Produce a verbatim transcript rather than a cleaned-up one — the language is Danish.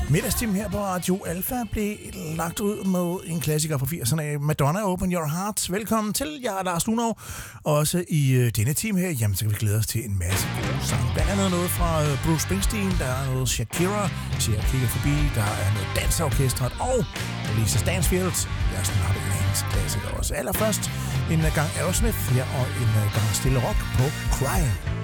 Middagstimen her på Radio Alpha blev lagt ud med en klassiker fra firserne af Madonna, Open Your Heart. Velkommen til, jeg er Lars Lunov. Også i øh, denne time her, jamen så kan vi glæde os til en masse gode sange. Blandt andet noget fra øh, Bruce Springsteen, der er noget Shakira, Cher kigger forbi, der er noget dansorkestret og Lisa Stansfield. Jeg er snart en engelsk klassiker også. Allerførst en gang Aerosmith her og en gang stille rock på Crying.